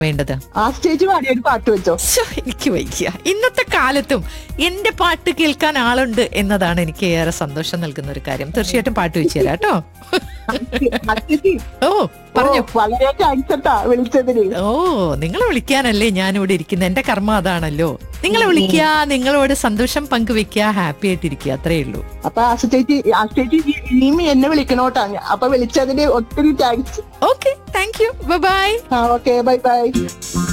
വേണ്ടത്? ആ സ്റ്റേജ് പാടിയ ഒരു പാട്ട് വെച്ചോ. എനിക്ക് വയ്യ. ഇന്നത്തെ കാലത്തും എന്റെ പാട്ട് കേൾക്കാൻ ആളുണ്ട് എന്നതാണ് എനിക്ക് ഏറെ സന്തോഷം നൽകുന്ന ഒരു കാര്യം. തീർച്ചയായിട്ടും പാട്ട് വെച്ചു തരാം കേട്ടോ. ഓ പറഞ്ഞു. വളരെ താങ്ക്സ് വിളിച്ചതിന്. ഓ, നിങ്ങളെ വിളിക്കാനല്ലേ ഞാനിവിടെ ഇരിക്കുന്നത്. എന്റെ കർമ്മം അതാണല്ലോ. നിങ്ങളെ വിളിക്കുക, നിങ്ങളോട് സന്തോഷം പങ്കുവെക്കുക, ഹാപ്പി ആയിട്ടിരിക്കുക, അത്രേ ഉള്ളൂ. അപ്പൊ ആ ചേച്ചി ഇനിയും എന്നെ വിളിക്കണോട്ടാ. അപ്പൊ വിളിച്ചതിന് ഒത്തിരി thanks. Okay, thank you. By. Okay, by.